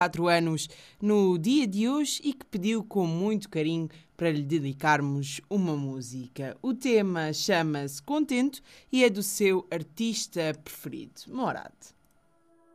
4 anos no dia de hoje e que pediu com muito carinho para lhe dedicarmos uma música. O tema chama-se Contento e é do seu artista preferido, Morat.